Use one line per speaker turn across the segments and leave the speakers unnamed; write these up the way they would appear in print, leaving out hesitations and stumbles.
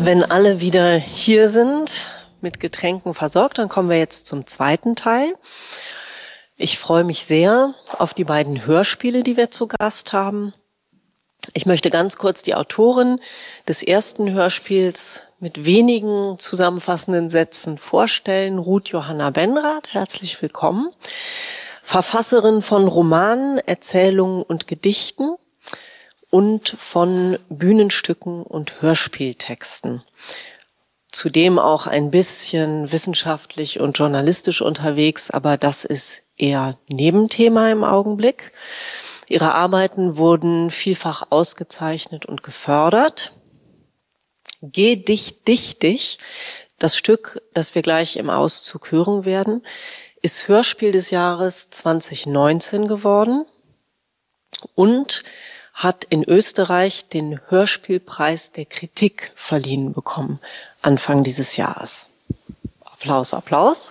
Wenn alle wieder hier sind, mit Getränken versorgt, dann kommen wir jetzt zum zweiten Teil. Ich freue mich sehr auf die beiden Hörspiele, die wir zu Gast haben. Ich möchte ganz kurz die Autorin des ersten Hörspiels mit wenigen zusammenfassenden Sätzen vorstellen. Ruth Johanna Benrath, herzlich willkommen. Verfasserin von Romanen, Erzählungen und Gedichten und von Bühnenstücken und Hörspieltexten. Zudem auch ein bisschen wissenschaftlich und journalistisch unterwegs, aber das ist eher Nebenthema im Augenblick. Ihre Arbeiten wurden vielfach ausgezeichnet und gefördert. Geh dich, dich, dich, das Stück, das wir gleich im Auszug hören werden, ist Hörspiel des Jahres 2019 geworden und hat in Österreich den Hörspielpreis der Kritik verliehen bekommen, Anfang dieses Jahres. Applaus, Applaus.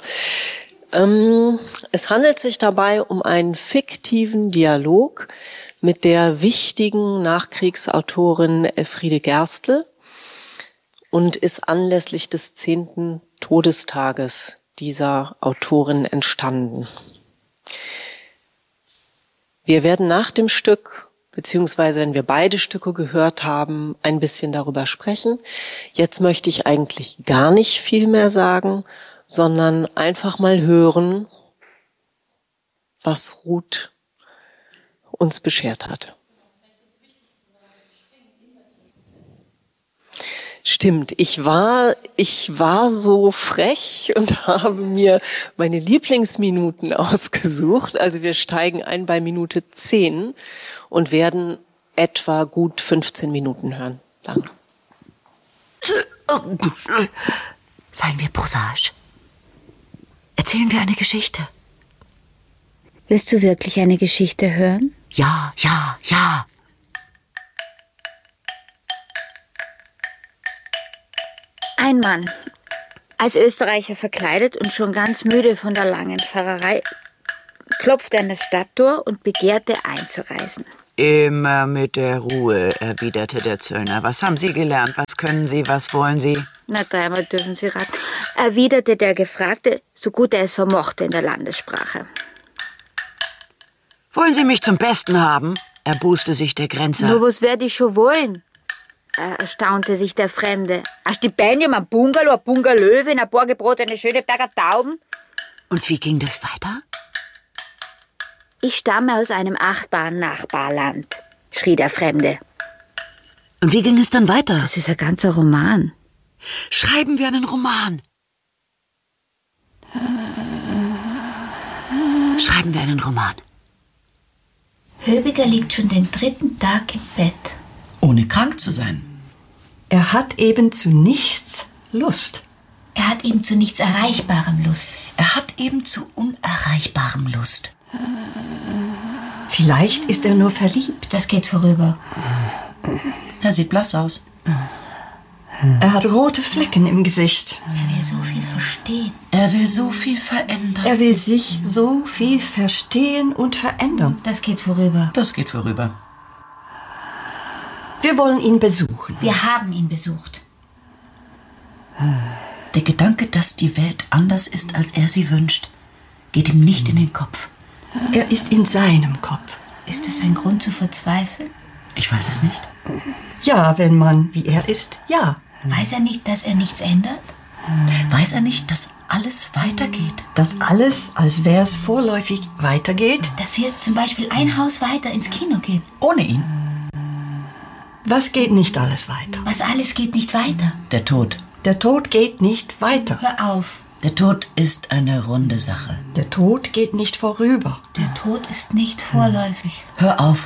Es handelt sich dabei um einen fiktiven Dialog mit der wichtigen Nachkriegsautorin Elfriede Gerstl und ist anlässlich des 10. Todestages dieser Autorin entstanden. Wir werden nach dem Stück, beziehungsweise wenn wir beide Stücke gehört haben, ein bisschen darüber sprechen. Jetzt möchte ich eigentlich gar nicht viel mehr sagen, sondern einfach mal hören, was Ruth uns beschert hat. Stimmt, ich war so frech und habe mir meine Lieblingsminuten ausgesucht. Also wir steigen ein bei Minute 10 und werden etwa gut 15 Minuten hören. Danke.
Seien wir prosaisch. Erzählen wir eine Geschichte.
Willst du wirklich eine Geschichte hören?
Ja, ja, ja.
Ein Mann, als Österreicher verkleidet und schon ganz müde von der langen Fahrerei, klopfte an das Stadttor und begehrte einzureisen.
Immer mit der Ruhe, erwiderte der Zöllner. Was haben Sie gelernt? Was können Sie? Was wollen Sie?
Na, dreimal dürfen Sie raten, erwiderte der Gefragte, so gut er es vermochte in der Landessprache.
Wollen Sie mich zum Besten haben? Erbußte sich der Grenzer.
Nur was werd ich schon wollen? Erstaunte sich der Fremde. Ein Stipendium, ein Bungalow, ein Bungalöwin, ein paar gebratene Schöneberger Tauben.
Und wie ging das weiter?
Ich stamme aus einem achtbaren Nachbarland, schrie der Fremde.
Und wie ging es dann weiter?
Das ist ein ganzer Roman.
Schreiben wir einen Roman. Schreiben wir einen Roman.
Höbiger liegt schon den 3. Tag im Bett.
Ohne krank zu sein.
Er hat eben zu nichts Lust.
Er hat eben zu nichts Erreichbarem Lust.
Er hat eben zu Unerreichbarem Lust.
Vielleicht ist er nur verliebt.
Das geht vorüber.
Er sieht blass aus.
Er hat rote Flecken im Gesicht.
Er will so viel verstehen.
Er will so viel verändern.
Er will sich so viel verstehen und verändern.
Das geht vorüber.
Das geht vorüber.
Wir wollen ihn besuchen.
Wir haben ihn besucht.
Der Gedanke, dass die Welt anders ist, als er sie wünscht, geht ihm nicht in den Kopf.
Er ist in seinem Kopf.
Ist es ein Grund zu verzweifeln?
Ich weiß es nicht.
Ja, wenn man wie er ist, ja.
Weiß er nicht, dass er nichts ändert?
Weiß er nicht, dass alles weitergeht?
Dass alles, als wäre es vorläufig, weitergeht?
Dass wir zum Beispiel ein Haus weiter ins Kino gehen.
Ohne ihn?
Was geht nicht alles weiter?
Was alles geht nicht weiter.
Der Tod.
Der Tod geht nicht weiter.
Hör auf.
Der Tod ist eine runde Sache.
Der Tod geht nicht vorüber.
Der Tod ist nicht vorläufig.
Hör auf.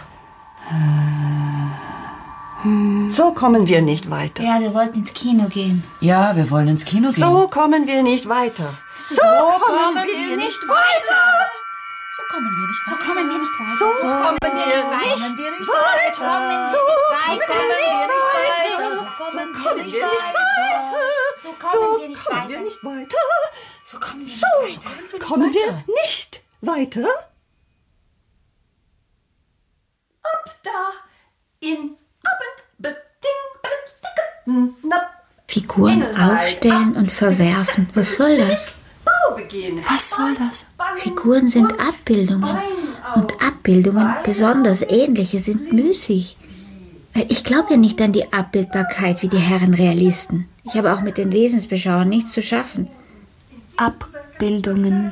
So kommen wir nicht weiter.
Ja, wir wollten ins Kino gehen.
Ja, wir wollen ins Kino gehen.
So kommen wir nicht weiter.
So kommen wir nicht weiter.
So kommen wir nicht weiter. So kommen wir nicht weiter.
So kommen wir nicht weiter. So kommen wir nicht weiter.
So kommen wir nicht weiter. So kommen wir nicht weiter.
So kommen wir nicht weiter. Ab da in Abend beding
Figuren aufstellen und verwerfen. Was soll das?
Was soll das?
Figuren sind Abbildungen. Und Abbildungen, besonders ähnliche, sind müßig. Ich glaube ja nicht an die Abbildbarkeit wie die Herren Realisten. Ich habe auch mit den Wesensbeschauern nichts zu schaffen.
Abbildungen.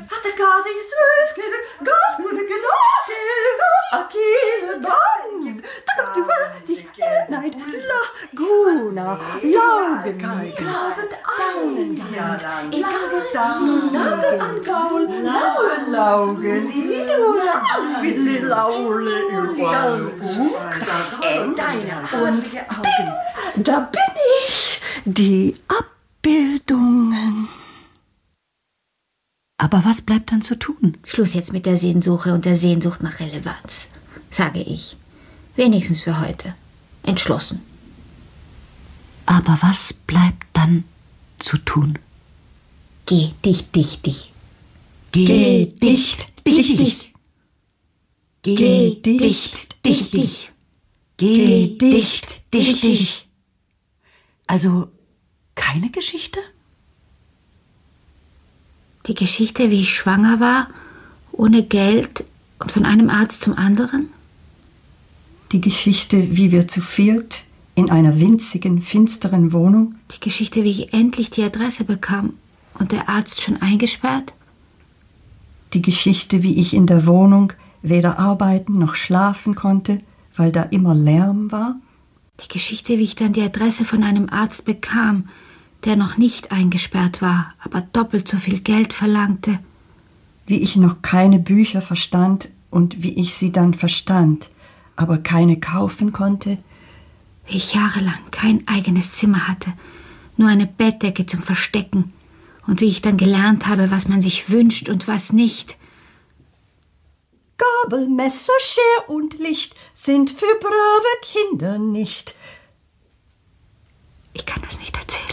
Da bin ich, die Abbildungen.
Aber was bleibt dann zu tun?
Schluss jetzt mit der Sehnsuche und der Sehnsucht nach Relevanz, sage ich. Wenigstens für heute. Entschlossen.
Aber was bleibt dann zu tun?
Geh, dich.
Geh dicht. Geh dicht. Geh dicht. Also keine Geschichte?
Die Geschichte, wie ich schwanger war, ohne Geld und von einem Arzt zum anderen?
Die Geschichte, wie wir zu viert in einer winzigen, finsteren Wohnung.
Die Geschichte, wie ich endlich die Adresse bekam und der Arzt schon eingesperrt?
Die Geschichte, wie ich in der Wohnung weder arbeiten noch schlafen konnte, weil da immer Lärm war.
Die Geschichte, wie ich dann die Adresse von einem Arzt bekam, der noch nicht eingesperrt war, aber doppelt so viel Geld verlangte.
Wie ich noch keine Bücher verstand und wie ich sie dann verstand, aber keine kaufen konnte.
Wie ich jahrelang kein eigenes Zimmer hatte, nur eine Bettdecke zum Verstecken. Und wie ich dann gelernt habe, was man sich wünscht und was nicht.
Gabel, Messer, Scher und Licht sind für brave Kinder nicht.
Ich kann das nicht erzählen.